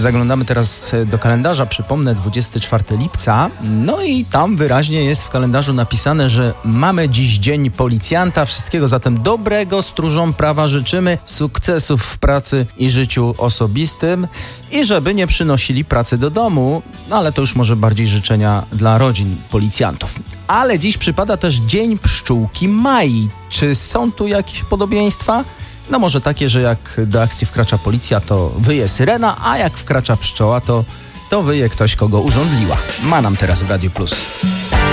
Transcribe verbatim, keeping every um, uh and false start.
Zaglądamy teraz do kalendarza, przypomnę, dwudziestego czwartego lipca. No i tam wyraźnie jest w kalendarzu napisane, że mamy dziś dzień policjanta. Wszystkiego zatem dobrego stróżom prawa życzymy, sukcesów w pracy i życiu osobistym i żeby nie przynosili pracy do domu, no ale to już może bardziej życzenia dla rodzin policjantów. Ale dziś przypada też Dzień Pszczółki Mai. Czy są tu jakieś podobieństwa? No może takie, że jak do akcji wkracza policja, to wyje syrena, a jak wkracza pszczoła, to, to wyje ktoś, kogo urządliła. Ma nam teraz w Radiu Plus.